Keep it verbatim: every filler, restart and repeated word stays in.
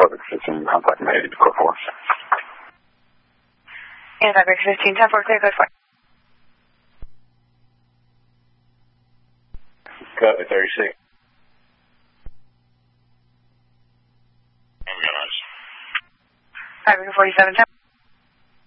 Quebec fifteen, contact made, code four. And Quebec fifteen, ten four, clear, code four. Code thirty-six. I'm going to Quebec forty-seven, ten